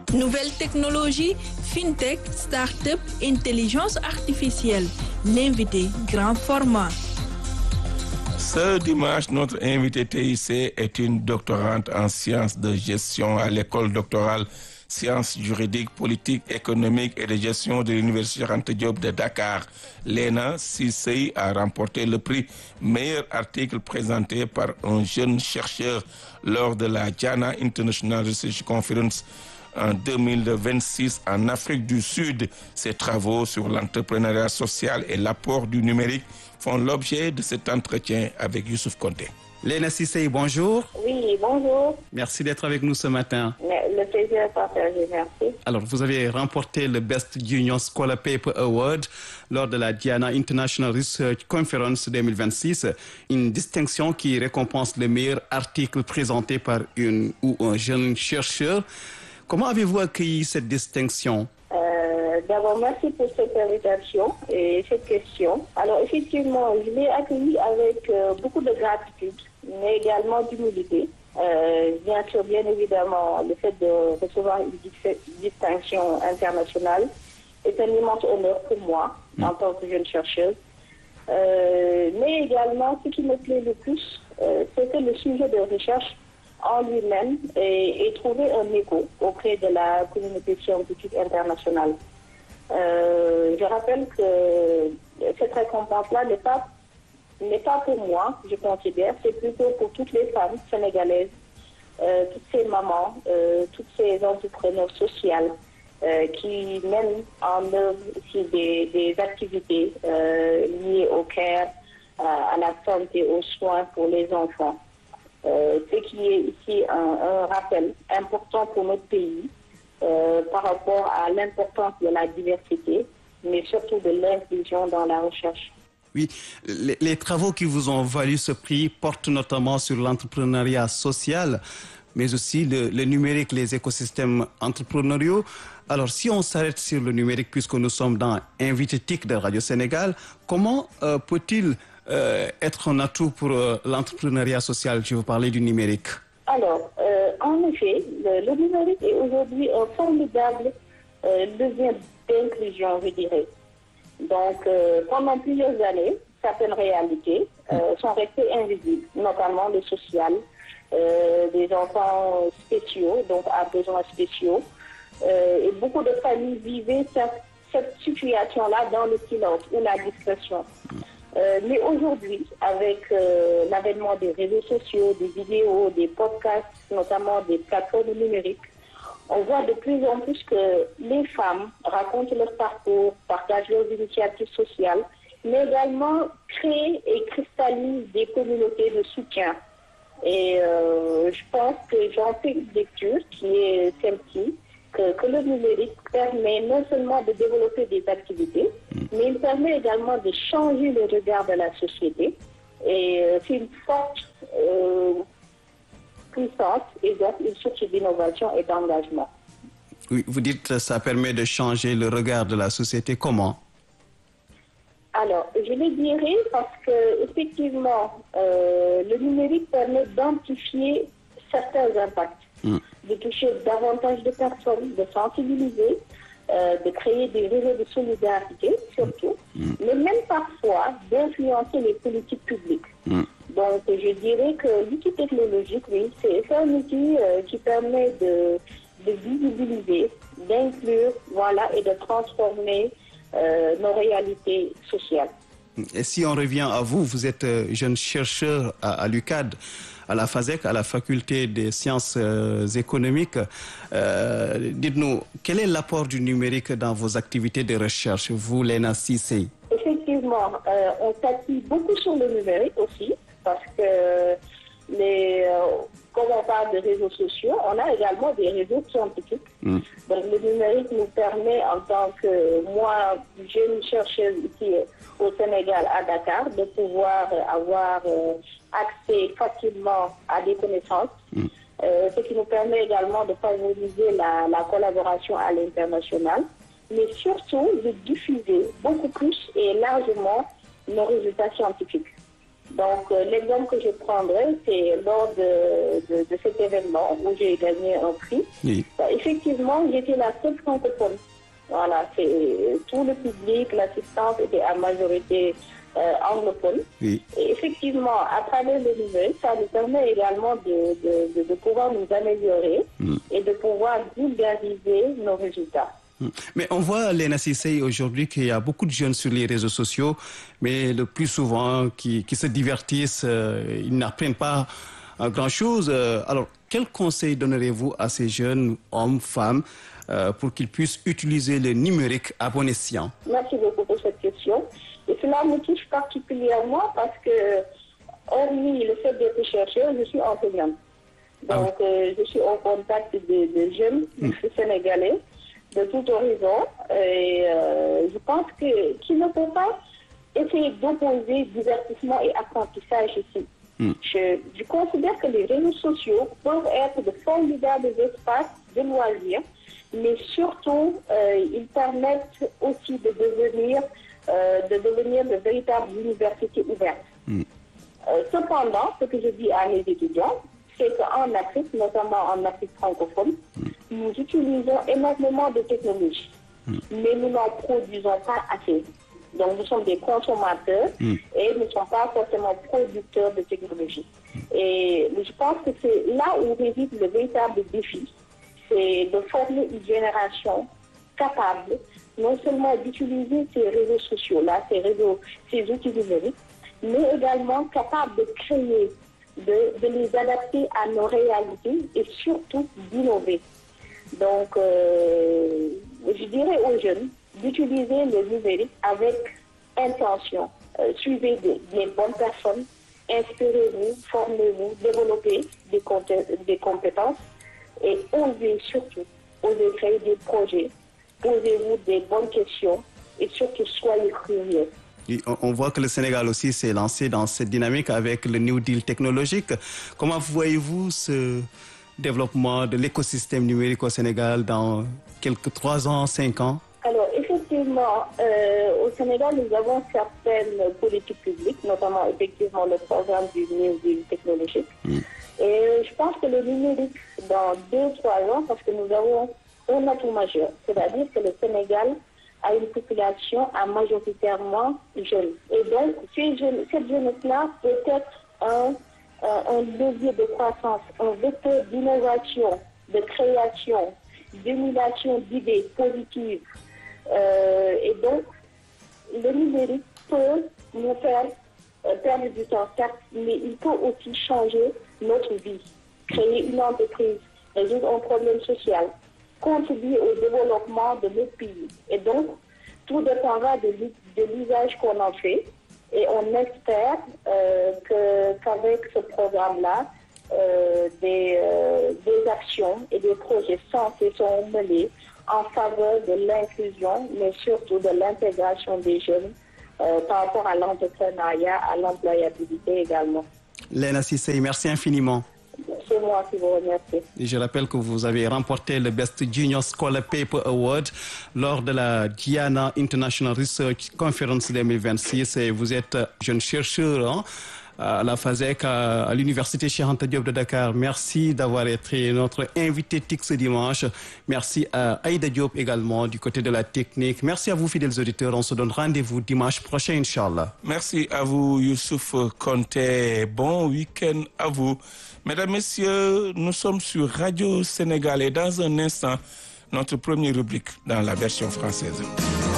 Nouvelles technologies, fintech, start-up, intelligence artificielle. L'invité grand format. Ce dimanche, notre invité TIC est une doctorante en sciences de gestion à l'école doctorale sciences juridiques, politiques, économiques et de gestion de l'Université Cheikh Anta Diop de Dakar. Léna Cissé a remporté le prix meilleur article présenté par un jeune chercheur lors de la Diana International Research Conference en 2026 en Afrique du Sud. Ses travaux sur l'entrepreneuriat social et l'apport du numérique font l'objet de cet entretien avec Youssouf Konté. Léna Cissé, bonjour. Oui, bonjour. Merci d'être avec nous ce matin. Le plaisir est partagé, merci. Alors, vous avez remporté le Best Junior Scholar Paper Award lors de la Diana International Research Conference 2026, une distinction qui récompense le meilleur article présenté par une ou un jeune chercheur. Comment avez-vous accueilli cette distinction? D'abord, merci pour cette invitation et cette question. Alors, effectivement, je l'ai accueilli avec beaucoup de gratitude, mais également d'humilité. Bien évidemment, le fait de recevoir une distinction internationale est un immense honneur pour moi, en tant que jeune chercheuse. Mais également, ce qui me plaît le plus, c'est que le sujet de recherche en lui-même ait trouvé un écho auprès de la communauté scientifique internationale. Je rappelle que cette récompense-là n'est pas pour moi, je considère, c'est plutôt pour toutes les femmes sénégalaises, toutes ces mamans, toutes ces entrepreneurs sociales qui mènent en œuvre ici des activités liées au care, à la santé, aux soins pour les enfants. Ce qui est ici un rappel important pour notre pays par rapport à l'importance de la diversité, mais surtout de l'inclusion dans la recherche. Oui, les travaux qui vous ont valu ce prix portent notamment sur l'entrepreneuriat social, mais aussi le numérique, les écosystèmes entrepreneuriaux. Alors, si on s'arrête sur le numérique, puisque nous sommes dans Invité TIC de Radio Sénégal, comment peut-il être un atout pour l'entrepreneuriat social? Je veux parler du numérique. Alors, en effet, le numérique est aujourd'hui un formidable levier d'inclusion, je dirais. Donc, pendant plusieurs années, certaines réalités sont restées invisibles, notamment le social, des enfants spéciaux, donc à besoins spéciaux. Et beaucoup de familles vivaient cette situation-là dans le silence ou la discrétion. Mais aujourd'hui, avec l'avènement des réseaux sociaux, des vidéos, des podcasts, notamment des plateformes numériques, on voit de plus en plus que les femmes racontent leur parcours, partagent leurs initiatives sociales, mais également créent et cristallisent des communautés de soutien. Et je pense que j'en fais une lecture qui est celle-ci, que le numérique permet non seulement de développer des activités, mais il permet également de changer le regard de la société. Et c'est une forte puissance et donc une source d'innovation et d'engagement. Oui, vous dites que ça permet de changer le regard de la société. Comment? Alors, je le dirais parce que effectivement, le numérique permet d'amplifier certains impacts, de toucher davantage de personnes, de sensibiliser, de créer des réseaux de solidarité surtout, mais même parfois d'influencer les politiques publiques. Donc, je dirais que l'outil technologique, oui, c'est un outil qui permet de visibiliser, d'inclure, voilà, et de transformer nos réalités sociales. Et si on revient à vous, vous êtes jeune chercheur à l'UCAD, à la FASEC, à la Faculté des sciences économiques. Dites-nous, quel est l'apport du numérique dans vos activités de recherche, vous, Léna Cissé? Effectivement, on s'appuie beaucoup sur le numérique aussi, parce que comme on parle de réseaux sociaux, on a également des réseaux scientifiques. Donc le numérique nous permet, en tant que moi, jeune chercheuse ici au Sénégal, à Dakar, de pouvoir avoir accès facilement à des connaissances, ce qui nous permet également de favoriser la collaboration à l'international, mais surtout de diffuser beaucoup plus et largement nos résultats scientifiques. Donc, l'exemple que je prendrai, c'est lors de cet événement où j'ai gagné un prix. Oui. Effectivement, j'étais la seule francophone. Voilà, tout le public, l'assistance était à majorité anglophone. Oui. Et effectivement, à travers le numérique, ça nous permet également de pouvoir nous améliorer et de pouvoir vulgariser nos résultats. Mais on voit, Léna Cissé, aujourd'hui qu'il y a beaucoup de jeunes sur les réseaux sociaux, mais le plus souvent qui se divertissent, ils n'apprennent pas grand-chose. Alors, quel conseil donnerez-vous à ces jeunes hommes, femmes, pour qu'ils puissent utiliser le numérique à bon escient? Merci beaucoup pour cette question. Et cela me touche particulièrement parce que, hormis le fait d'être chercheur, je suis enseignante. Donc, je suis en contact de jeunes sénégalais de tout horizon. Et je pense qu'il ne faut pas essayer d'opposer divertissement et apprentissage ici. Je considère que les réseaux sociaux peuvent être de formidables espaces de loisirs, mais surtout, ils permettent aussi de devenir de véritables universités ouvertes. Cependant, ce que je dis à mes étudiants, c'est qu'en Afrique, notamment en Afrique francophone, nous utilisons énormément de technologies, mais nous n'en produisons pas assez. Donc, nous sommes des consommateurs et nous ne sommes pas forcément producteurs de technologies. Et je pense que c'est là où réside le véritable défi, c'est de former une génération capable non seulement d'utiliser ces réseaux sociaux-là, ces outils numériques, mais également capable de créer, de les adapter à nos réalités et surtout d'innover. Donc, je dirais aux jeunes d'utiliser le numérique avec intention. Suivez des bonnes personnes, inspirez-vous, formez-vous, développez des compétences et osez surtout, osez créer des projets, posez-vous des bonnes questions et surtout soyez curieux. On voit que le Sénégal aussi s'est lancé dans cette dynamique avec le New Deal technologique. Comment voyez-vous ce développement de l'écosystème numérique au Sénégal dans quelques 3 ans, 5 ans? Alors, effectivement, au Sénégal, nous avons certaines politiques publiques, notamment effectivement le programme du New Deal technologique. Et je pense que le numérique, dans 2-3 ans, parce que nous avons un atout majeur, c'est-à-dire que le Sénégal a une population majoritairement jeune. Et donc, cette jeunesse-là peut être un levier de croissance, un vecteur d'innovation, de création, d'émulation d'idées positives. Et donc, le numérique peut nous faire perdre du temps, certes, mais il peut aussi changer notre vie, créer une entreprise, résoudre un problème social, contribuer au développement de notre pays. Et donc, tout dépendra de l'usage qu'on en fait. Et on espère qu'avec ce programme-là, des actions et des projets sensés seront menés en faveur de l'inclusion, mais surtout de l'intégration des jeunes par rapport à l'entrepreneuriat, à l'employabilité également. Léna Cissé, merci infiniment. C'est moi qui vous remercie. Je rappelle que vous avez remporté le Best Junior Scholar Paper Award lors de la Diana International Research Conference 2026 et vous êtes jeune chercheur à la FASEC à l'Université Cheikh Anta Diop de Dakar. Merci d'avoir été notre invité TIC ce dimanche. Merci à Aïda Diop également du côté de la technique. Merci à vous fidèles auditeurs. On se donne rendez-vous dimanche prochain, Inch'Allah. Merci à vous, Youssouf Konté. Bon week-end à vous. Mesdames, Messieurs, nous sommes sur Radio Sénégal et dans un instant, notre première rubrique dans la version française.